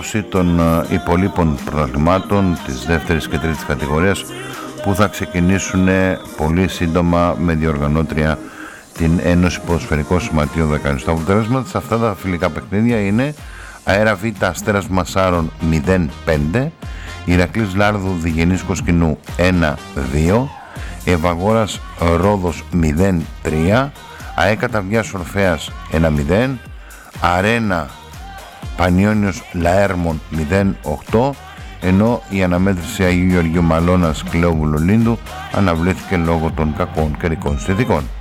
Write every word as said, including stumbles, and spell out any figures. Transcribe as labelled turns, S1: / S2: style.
S1: ανανέωση των υπολείπων πρωταθλημάτων της δεύτερης και τρίτης κατηγορίας που θα ξεκινήσουν πολύ σύντομα με διοργανώτρια την Ένωση Ποδοσφαιρικών Σωματείων Δεκανής. Τα αποτελέσματα σε αυτά τα φιλικά παιχνίδια είναι Αέρα Β Αστέρας Μασάρων μηδέν πέντε, Ηρακλής Λάρδου Διγενής Κοσκινού ένα δύο, Ευαγόρας Ρόδος μηδέν τρία, ΑΕΚ Καταβιάς Ορφέας ένα μηδέν, Αρένα Πανιόνιος Λαέρμον μηδέν οκτώ, ενώ η αναμέτρηση Αγίου Γεωργίου Μαλώνας Κλεόβουλου Λίνδου αναβλήθηκε λόγω των κακών καιρικών συνθηκών.